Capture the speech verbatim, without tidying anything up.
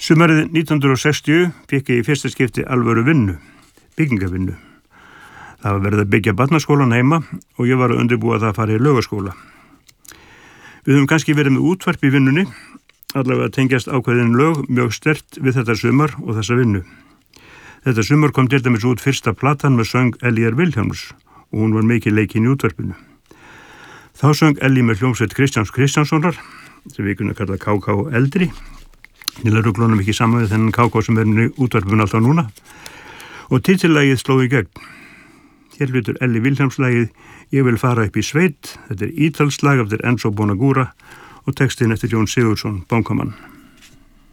Sumarið nítján hundruð sextíu fékk ég í fyrsta skipti alvöru vinnu, byggingavinnu. Það var verið að byggja barnaskólan heima og ég var að undirbúa það að fara í laugaskóla. Við höfum kannski verið með útvarp í vinnunni, allavega tengjast ákveðin lög mjög sterkt við þetta sumar og þessa vinnu. Þetta sumar kom til dæmis út fyrsta platan með söng Ellýjar Vilhjálms og hún var mikið leikinn í útvarpinu. Þá söng Ellý með hljómsveit Kristjáns Kristjánssonar, sem við kunum kalla K K eldri. Ég ruglunum ekki saman við þennan K K sem er í útvarpinu alltaf núna. Og titillagið sló í gegn. Hér flytur Ellý Vilhjálms lagið Ég vil fara upp í sveit. Þetta er ítalslag eftir Enzo Bonagura og textin eftir Jón Sigurðsson, bankamann.